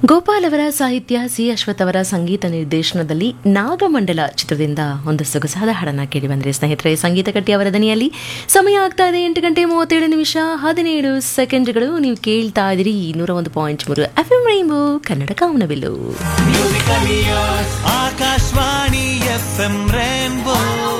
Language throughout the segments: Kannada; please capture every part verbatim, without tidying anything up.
ಗೋಪಾಲ್ ಅವರ ಸಾಹಿತ್ಯ, ಸಿ ಅಶ್ವಥ್ ಅವರ ಸಂಗೀತ ನಿರ್ದೇಶನದಲ್ಲಿ ನಾಗಮಂಡಲ ಚಿತ್ರದಿಂದ ಒಂದು ಸೊಗಸಾದ ಹಾಡನ್ನ ಕೇಳಿ ಬಂದ್ರೆ ಸ್ನೇಹಿತರೆ. ಸಂಗೀತ ಕಟ್ಟಿ ಅವರ ದನಿಯಲ್ಲಿ. ಸಮಯ ಆಗ್ತಾ ಇದೆ ಎಂಟು ಗಂಟೆ ಮೂವತ್ತೇಳು ನಿಮಿಷ ಹದಿನೇಳು ಸೆಕೆಂಡ್ಗಳು. ನೀವು ಕೇಳ್ತಾ ಇದ್ದೀರಿ ನೂರ ಒಂದು ಪಾಯಿಂಟ್ ಮೂರು ಎಫ್ ಎಂ ರೈನ್ಬೋ ಕನ್ನಡ ಕಾಮನಬಿಲ್ಲು. ಆಕಾಶವಾಣಿ ಎಫ್ ಎಂ ರೈನ್ಬೋ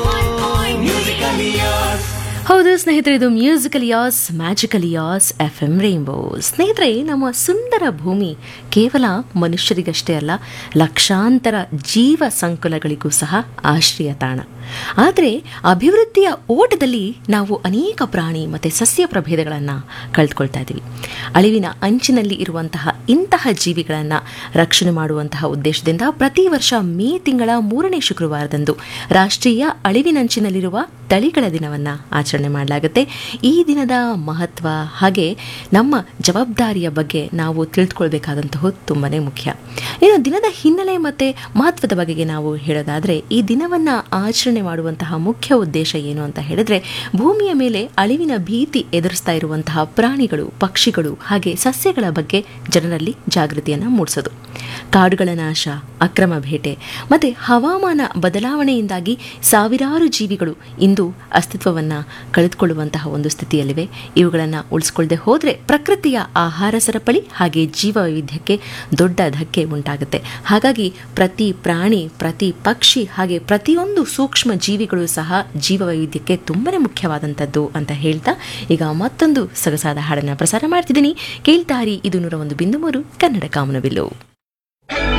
ಹೌದು ಸ್ನೇಹಿತರೆ, ಇದು musical as magical as F M rainbow. ಸ್ನೇಹಿತರೆ, ನಮ್ಮ ಸುಂದರ ಭೂಮಿ ಕೇವಲ ಮನುಷ್ಯರಿಗಷ್ಟೇ ಅಲ್ಲ, ಲಕ್ಷಾಂತರ ಜೀವ ಸಂಕುಲಗಳಿಗೂ ಸಹ ಆಶ್ರಯ ತಾಣ. ಆದರೆ ಅಭಿವೃದ್ಧಿಯ ಓಟದಲ್ಲಿ ನಾವು ಅನೇಕ ಪ್ರಾಣಿ ಮತ್ತು ಸಸ್ಯ ಪ್ರಭೇದಗಳನ್ನು ಕಳೆದುಕೊಳ್ತಾ ಇದ್ದೀವಿ. ಅಳಿವಿನ ಅಂಚಿನಲ್ಲಿ ಇರುವಂತಹ ಇಂತಹ ಜೀವಿಗಳನ್ನು ರಕ್ಷಣೆ ಮಾಡುವಂತಹ ಉದ್ದೇಶದಿಂದ ಪ್ರತಿ ವರ್ಷ ಮೇ ತಿಂಗಳ ಮೂರನೇ ಶುಕ್ರವಾರದಂದು ರಾಷ್ಟ್ರೀಯ ಅಳಿವಿನಂಚಿನಲ್ಲಿರುವ ತಳಿಗಳ ದಿನವನ್ನು ಆಚರಣೆ ಮಾಡಲಾಗುತ್ತೆ. ಈ ದಿನದ ಮಹತ್ವ ಹಾಗೆ ನಮ್ಮ ಜವಾಬ್ದಾರಿಯ ಬಗ್ಗೆ ನಾವು ತಿಳಿದುಕೊಳ್ಬೇಕಾದಂತಹದ್ದು ತುಂಬಾ ಮುಖ್ಯ. ಇನ್ನು ದಿನದ ಹಿನ್ನೆಲೆ ಮತ್ತು ಮಹತ್ವದ ಬಗೆಗೆ ನಾವು ಹೇಳೋದಾದರೆ, ಈ ದಿನವನ್ನು ಆಚರಣೆ ಮಾಡುವಂತಹ ಮುಖ್ಯ ಉದ್ದೇಶ ಏನು ಅಂತ ಹೇಳಿದ್ರೆ, ಭೂಮಿಯ ಮೇಲೆ ಅಳಿವಿನ ಭೀತಿ ಎದುರಿಸ್ತಾ ಇರುವಂತಹ ಪ್ರಾಣಿಗಳು, ಪಕ್ಷಿಗಳು ಹಾಗೆ ಸಸ್ಯಗಳ ಬಗ್ಗೆ ಜನರಲ್ಲಿ ಜಾಗೃತಿಯನ್ನು ಮೂಡಿಸೋದು. ಕಾಡುಗಳ ನಾಶ, ಅಕ್ರಮ ಬೇಟೆ ಮತ್ತು ಹವಾಮಾನ ಬದಲಾವಣೆಯಿಂದಾಗಿ ಸಾವಿರಾರು ಜೀವಿಗಳು ಇಂದು ಅಸ್ತಿತ್ವವನ್ನು ಕಳೆದುಕೊಳ್ಳುವಂತಹ ಒಂದು ಸ್ಥಿತಿಯಲ್ಲಿವೆ. ಇವುಗಳನ್ನು ಉಳಿಸ್ಕೊಳ್ಳದೆ ಹೋದರೆ ಪ್ರಕೃತಿಯ ಆಹಾರ ಸರಪಳಿ ಹಾಗೆ ಜೀವ ವೈವಿಧ್ಯಕ್ಕೆ ದೊಡ್ಡ ಧಕ್ಕೆ ಉಂಟಾಗುತ್ತೆ. ಹಾಗಾಗಿ ಪ್ರತಿ ಪ್ರಾಣಿ, ಪ್ರತಿ ಪಕ್ಷಿ ಹಾಗೆ ಪ್ರತಿಯೊಂದು ಸೂಕ್ಷ್ಮ ಜೀವಿಗಳು ಸಹ ಜೀವ ವೈವಿಧ್ಯಕ್ಕೆ ತುಂಬಾ ಮುಖ್ಯವಾದಂಥದ್ದು ಅಂತ ಹೇಳ್ತಾ ಈಗ ಮತ್ತೊಂದು ಸೊಗಸಾದ ಹಾಡನ್ನು ಪ್ರಸಾರ ಮಾಡ್ತಿದ್ದೀನಿ. ಕೇಳ್ತಾರಿ, ಇದು ನೂರ ಒಂದು ಬಿಂದು ಮೂರು ಕನ್ನಡ ಕಾಮನಬಿಲ್ಲು.